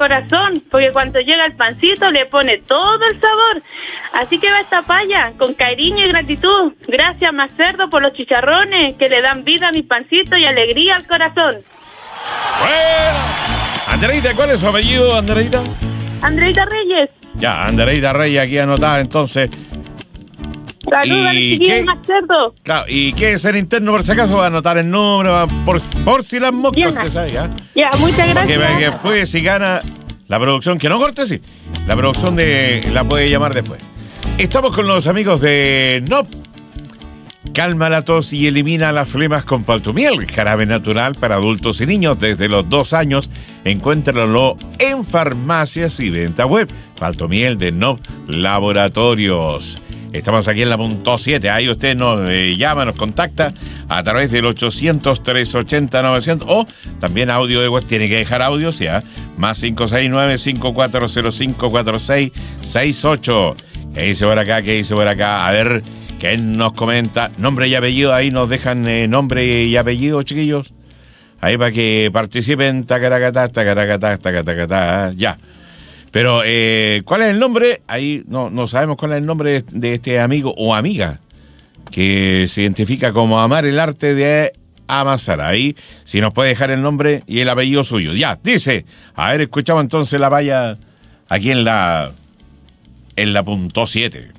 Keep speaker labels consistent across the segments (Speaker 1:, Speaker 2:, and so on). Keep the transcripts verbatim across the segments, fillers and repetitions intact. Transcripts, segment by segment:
Speaker 1: corazón, porque cuando llega el pancito le pone todo el sabor. Así que va esta paya, con cariño y gratitud. Gracias, Mac Cerdo, por los chicharrones que le dan vida a mi pancito y alegría al corazón.
Speaker 2: Bueno, Andreita, ¿cuál es su apellido, Andreita?
Speaker 1: Andreita Reyes.
Speaker 2: Ya, Andreita Reyes, aquí anotada, entonces.
Speaker 1: Saludos al chiquillo Mac Cerdo.
Speaker 2: Claro, y qué es el interno, por si acaso, va a anotar el número, por, por si las moscas,
Speaker 1: Bien,
Speaker 2: que sabe, ¿ya?
Speaker 1: Ya, muchas gracias.
Speaker 2: Porque que después, si gana la producción, que no corte, sí. La producción de la puede llamar después. Estamos con los amigos de N O P. Calma la tos y elimina las flemas con Paltumiel, jarabe natural para adultos y niños desde los dos años. Encuéntralo en farmacias y venta web. Paltumiel de N O P Laboratorios. Estamos aquí en la punto siete. Ahí usted nos eh, llama, nos contacta a través del ochocientos, trescientos ochenta, novecientos o también audio de web. Tiene que dejar audios ya. Más cinco seis nueve, cinco cuatro cero cinco, cuatro seis seis ocho. ¿Qué dice por acá? ¿Qué dice por acá? A ver, ¿qué nos comenta? Nombre y apellido. Ahí nos dejan eh, nombre y apellido, chiquillos. Ahí para que participen. Tacaracatá, tacaracatá, tacaracatá. Ya. Pero, eh, ¿cuál es el nombre? Ahí no, no sabemos cuál es el nombre de, de este amigo o amiga que se identifica como amar el arte de amasar. Ahí, si nos puede dejar el nombre y el apellido suyo. Ya, dice. A ver, escuchamos entonces la valla aquí en la en la punto siete.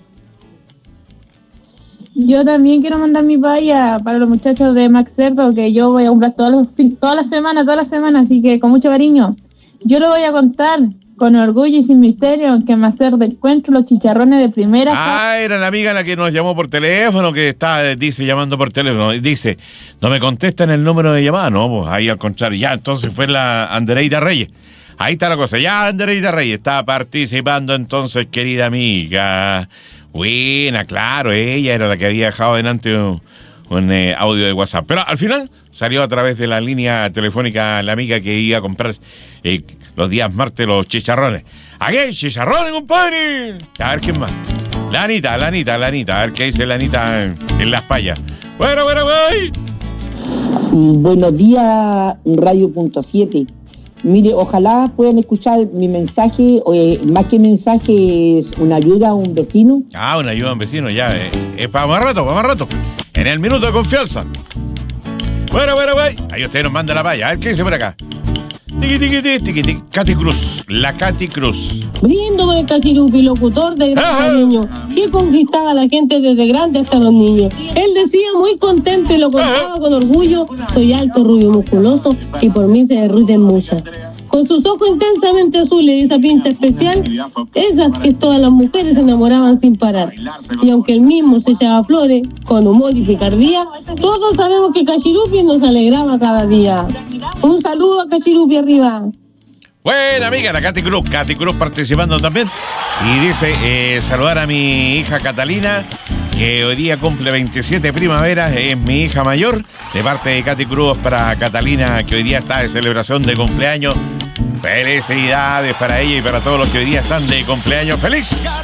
Speaker 3: Yo también quiero mandar mi valla para los muchachos de Mac Cerdo, que yo voy a comprar todas las toda la semana, toda la semana, así que con mucho cariño. Yo lo voy a contar con orgullo y sin misterio que Mac Cerdo encuentro los chicharrones de primera.
Speaker 2: Ah, era la amiga la que nos llamó por teléfono, que está, dice, llamando por teléfono. Dice, no me contestan el número de llamada. No, pues ahí al contrario. Ya, entonces fue la Andreita Reyes. Ahí está la cosa. Ya, Andreita Reyes está participando entonces, querida amiga. Buena, claro, ella era la que había dejado adelante un, un eh, audio de WhatsApp. Pero al final salió a través de la línea telefónica la amiga que iba a comprar eh, los días martes los chicharrones. ¡Aquí hay chicharrones, compadre! A ver quién más. La Anita, la Anita, la Anita. A ver qué dice la Anita en, en Las Payas. Bueno, bueno, güey.
Speaker 4: Buenos días, Radio Punto siete. Mire, ojalá puedan escuchar mi mensaje, eh, más que mensaje es una ayuda a un vecino.
Speaker 2: Ah, una ayuda a un vecino, ya. Es eh, eh, para más rato, para más rato. En el minuto de confianza. Bueno, bueno, güey. Ahí usted nos manda la valla. A ver qué dice por acá. Tiqui, tiqui, tiqui, tiqui, tiqui. Katy Cruz, la Katy Cruz.
Speaker 5: Brindo por el Cachirupi, locutor de gran cariño, que conquistaba a la gente desde grande hasta los niños. Él decía muy contento y lo contaba con orgullo: soy alto, rubio, musculoso y por mí se derriten muchas. Con sus ojos intensamente azules y esa pinta especial, esas que todas las mujeres se enamoraban sin parar. Y aunque él mismo se echaba flores, con humor y picardía, todos sabemos que Cachirupi nos alegraba cada día. Un saludo a Cachirupi arriba.
Speaker 2: Buena amiga, la Katy Cruz. Katy Cruz participando también. Y dice, eh, saludar a mi hija Catalina, que hoy día cumple veintisiete primaveras, es mi hija mayor. De parte de Katy Cruz para Catalina, que hoy día está de celebración de cumpleaños. Felicidades para ella y para todos los que hoy día están de cumpleaños. ¡Feliz!